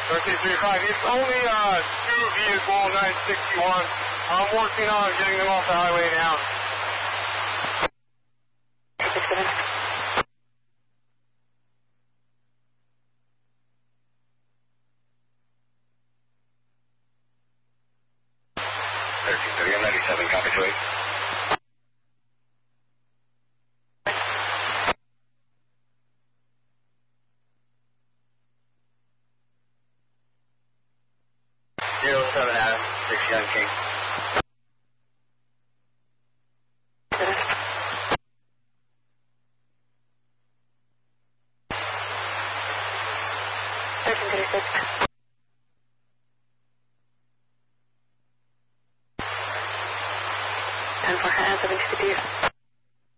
1335. It's only 2 vehicle 961. I'm working on getting them off the highway now. 1330, I'm 97, copy, Joey. Zero 7 Adam, 6 Young King. En voor geënt heb ik